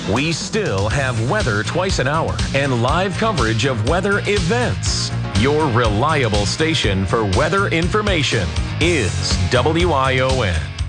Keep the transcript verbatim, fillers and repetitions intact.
we still have weather twice an hour and live coverage of weather events. Your reliable station for weather information is W I O N.